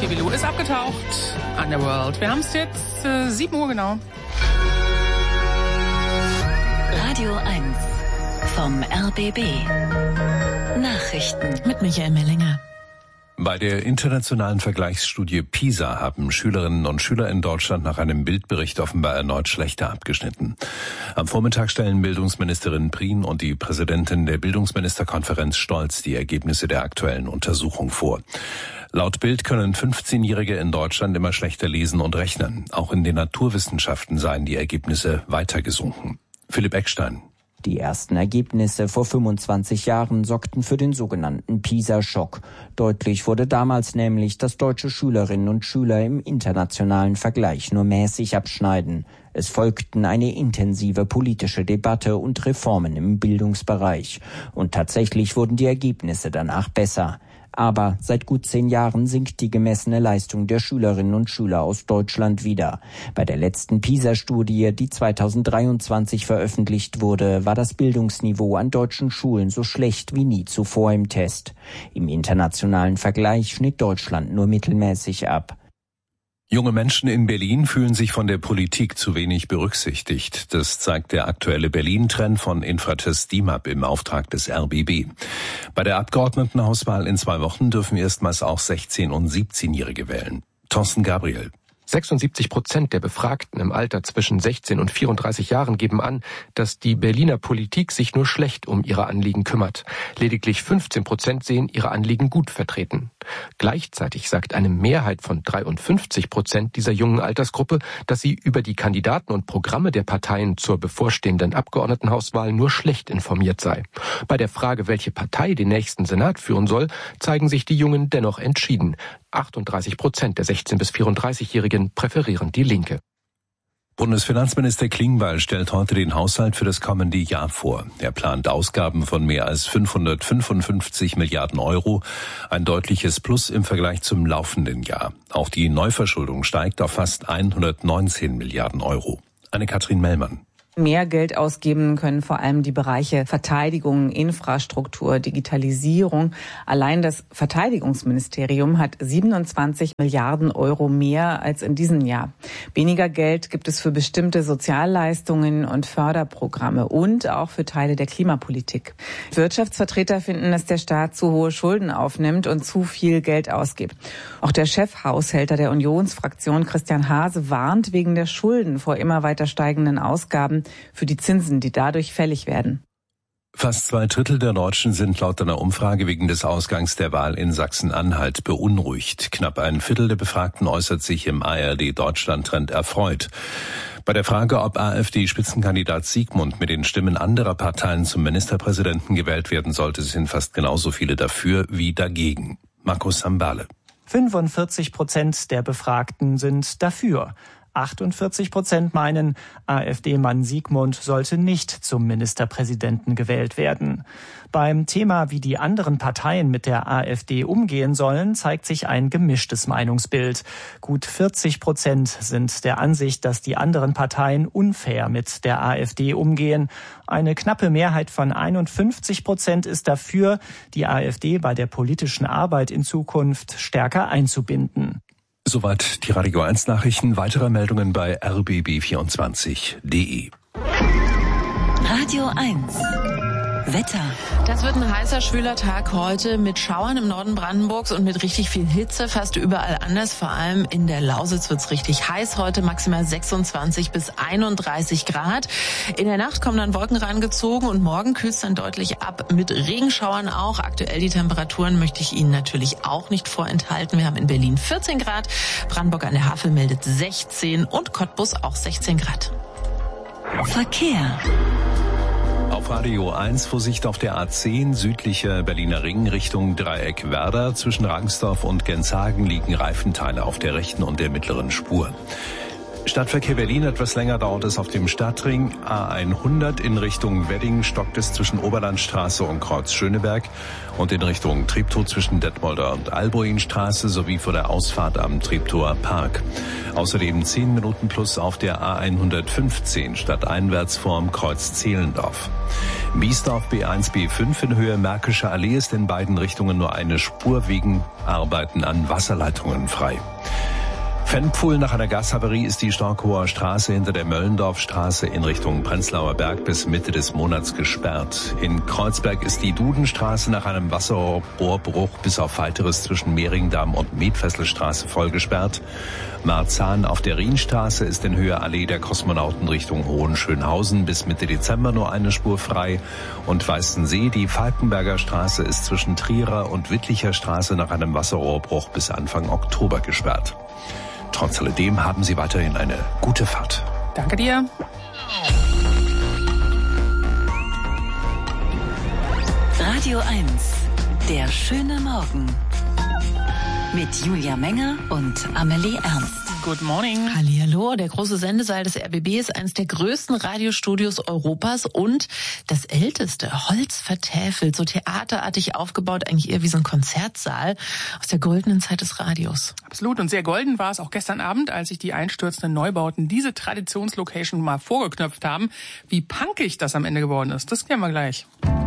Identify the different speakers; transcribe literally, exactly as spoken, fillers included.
Speaker 1: Bilou ist abgetaucht. Underworld. Wir haben es jetzt äh, sieben Uhr genau.
Speaker 2: Radio eins vom R B B. Nachrichten
Speaker 1: mit Michael Mellinger.
Speaker 3: Bei der internationalen Vergleichsstudie PISA haben Schülerinnen und Schüler in Deutschland nach einem Bildbericht offenbar erneut schlechter abgeschnitten. Am Vormittag stellen Bildungsministerin Prien und die Präsidentin der Bildungsministerkonferenz Stolz die Ergebnisse der aktuellen Untersuchung vor. Laut Bild können fünfzehnjährige in Deutschland immer schlechter lesen und rechnen. Auch in den Naturwissenschaften seien die Ergebnisse weiter gesunken. Philipp Eckstein.
Speaker 4: Die ersten Ergebnisse vor fünfundzwanzig Jahren sorgten für den sogenannten PISA-Schock. Deutlich wurde damals nämlich, dass deutsche Schülerinnen und Schüler im internationalen Vergleich nur mäßig abschneiden. Es folgten eine intensive politische Debatte und Reformen im Bildungsbereich. Und tatsächlich wurden die Ergebnisse danach besser. Aber seit gut zehn Jahren sinkt die gemessene Leistung der Schülerinnen und Schüler aus Deutschland wieder. Bei der letzten PISA-Studie, die zweitausenddreiundzwanzig veröffentlicht wurde, war das Bildungsniveau an deutschen Schulen so schlecht wie nie zuvor im Test. Im internationalen Vergleich schnitt Deutschland nur mittelmäßig ab.
Speaker 3: Junge Menschen in Berlin fühlen sich von der Politik zu wenig berücksichtigt. Das zeigt der aktuelle Berlin-Trend von Infratest D I M A P im Auftrag des R B B. Bei der Abgeordnetenhauswahl in zwei Wochen dürfen erstmals auch sechzehn- und siebzehnjährige wählen. Thorsten Gabriel.
Speaker 5: sechsundsiebzig Prozent der Befragten im Alter zwischen sechzehn und vierunddreißig Jahren geben an, dass die Berliner Politik sich nur schlecht um ihre Anliegen kümmert. Lediglich fünfzehn Prozent sehen ihre Anliegen gut vertreten. Gleichzeitig sagt eine Mehrheit von dreiundfünfzig Prozent dieser jungen Altersgruppe, dass sie über die Kandidaten und Programme der Parteien zur bevorstehenden Abgeordnetenhauswahl nur schlecht informiert sei. Bei der Frage, welche Partei den nächsten Senat führen soll, zeigen sich die Jungen dennoch entschieden. achtunddreißig Prozent der sechzehn- bis vierunddreißigjährigen präferieren die Linke.
Speaker 3: Bundesfinanzminister Klingbeil stellt heute den Haushalt für das kommende Jahr vor. Er plant Ausgaben von mehr als fünfhundertfünfundfünfzig Milliarden Euro, ein deutliches Plus im Vergleich zum laufenden Jahr. Auch die Neuverschuldung steigt auf fast hundertneunzehn Milliarden Euro. Anne-Kathrin Mellmann.
Speaker 6: Mehr Geld ausgeben können vor allem die Bereiche Verteidigung, Infrastruktur, Digitalisierung. Allein das Verteidigungsministerium hat siebenundzwanzig Milliarden Euro mehr als in diesem Jahr. Weniger Geld gibt es für bestimmte Sozialleistungen und Förderprogramme und auch für Teile der Klimapolitik. Wirtschaftsvertreter finden, dass der Staat zu hohe Schulden aufnimmt und zu viel Geld ausgibt. Auch der Chefhaushälter der Unionsfraktion Christian Hase warnt wegen der Schulden vor immer weiter steigenden Ausgaben für die Zinsen, die dadurch fällig werden.
Speaker 3: Fast zwei Drittel der Deutschen sind laut einer Umfrage wegen des Ausgangs der Wahl in Sachsen-Anhalt beunruhigt. Knapp ein Viertel der Befragten äußert sich im A R D-Deutschland-Trend erfreut. Bei der Frage, ob AfD-Spitzenkandidat Siegmund mit den Stimmen anderer Parteien zum Ministerpräsidenten gewählt werden sollte, sind fast genauso viele dafür wie dagegen. Markus Sambale.
Speaker 7: fünfundvierzig Prozent der Befragten sind dafür. achtundvierzig Prozent meinen, AfD-Mann Siegmund sollte nicht zum Ministerpräsidenten gewählt werden. Beim Thema, wie die anderen Parteien mit der AfD umgehen sollen, zeigt sich ein gemischtes Meinungsbild. Gut vierzig Prozent sind der Ansicht, dass die anderen Parteien unfair mit der AfD umgehen. Eine knappe Mehrheit von einundfünfzig Prozent ist dafür, die AfD bei der politischen Arbeit in Zukunft stärker einzubinden.
Speaker 3: Soweit die Radio eins Nachrichten. Weitere Meldungen bei r b b vierundzwanzig punkt d e.
Speaker 2: Radio eins Wetter.
Speaker 1: Das wird ein heißer, schwüler Tag heute mit Schauern im Norden Brandenburgs und mit richtig viel Hitze, fast überall anders. Vor allem in der Lausitz wird's richtig heiß heute, maximal sechsundzwanzig bis einunddreißig Grad. In der Nacht kommen dann Wolken rangezogen und morgen kühlt es dann deutlich ab mit Regenschauern auch. Aktuell die Temperaturen möchte ich Ihnen natürlich auch nicht vorenthalten. Wir haben in Berlin vierzehn Grad, Brandenburg an der Havel meldet sechzehn und Cottbus auch sechzehn Grad.
Speaker 2: Verkehr.
Speaker 3: Auf Radio eins Vorsicht auf der A zehn, südlicher Berliner Ring Richtung Dreieck Werder. Zwischen Rangsdorf und Genshagen liegen Reifenteile auf der rechten und der mittleren Spur. Stadtverkehr Berlin, etwas länger dauert es auf dem Stadtring. A hundert in Richtung Wedding stockt es zwischen Oberlandstraße und Kreuz Schöneberg und in Richtung Treptow zwischen Detmolder und Albuinstraße sowie vor der Ausfahrt am Treptower Park. Außerdem zehn Minuten plus auf der A hundertfünfzehn stadteinwärts vorm Kreuz Zehlendorf. Biesdorf B eins B fünf in Höhe Märkische Allee ist in beiden Richtungen nur eine Spur wegen Arbeiten an Wasserleitungen frei. Fennpfuhl nach einer Gashaverie ist die Storkower Straße hinter der Möllendorfstraße in Richtung Prenzlauer Berg bis Mitte des Monats gesperrt. In Kreuzberg ist die Dudenstraße nach einem Wasserrohrbruch bis auf Weiteres zwischen Mehringdamm und Metfesselstraße voll gesperrt. Marzahn auf der Rienstraße ist in Höhe Allee der Kosmonauten Richtung Hohenschönhausen bis Mitte Dezember nur eine Spur frei. Und Weißensee, die Falkenberger Straße ist zwischen Trierer und Wittlicher Straße nach einem Wasserrohrbruch bis Anfang Oktober gesperrt. Trotz alledem haben Sie weiterhin eine gute Fahrt.
Speaker 8: Danke dir.
Speaker 2: Radio eins, der schöne Morgen. Mit Julia Menger und Amelie Ernst.
Speaker 8: Good morning.
Speaker 1: Hallihallo, der große Sendesaal des R B B ist eines der größten Radiostudios Europas und das älteste, holzvertäfelt, so theaterartig aufgebaut, eigentlich eher wie so ein Konzertsaal aus der goldenen Zeit des Radios.
Speaker 8: Absolut, und sehr golden war es auch gestern Abend, als sich die einstürzenden Neubauten diese Traditionslocation mal vorgeknöpft haben. Wie punkig das am Ende geworden ist, das klären wir gleich.